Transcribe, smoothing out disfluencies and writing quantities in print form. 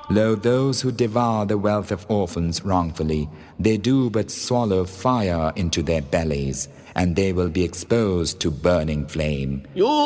Lo, those who devour the wealth of orphans wrongfully, they do but swallow fire into their bellies, and they will be exposed to burning flame.